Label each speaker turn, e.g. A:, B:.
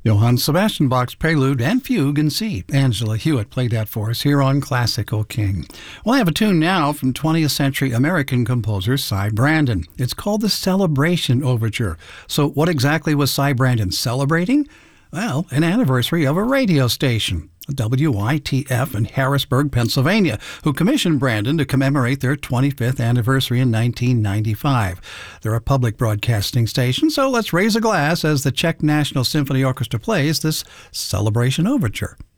A: Johann Sebastian Bach's Prelude and Fugue in C. Angela Hewitt played that for us here on Classical King. Well, I have a tune now from 20th century American composer Cy Brandon. It's called the Celebration Overture. So what exactly was Cy Brandon celebrating? Well, an anniversary of a radio station, WYTF in Harrisburg, Pennsylvania, who commissioned Brandon to commemorate their 25th anniversary in 1995. They're a public broadcasting station, so let's raise a glass as the Czech National Symphony Orchestra plays this Celebration Overture.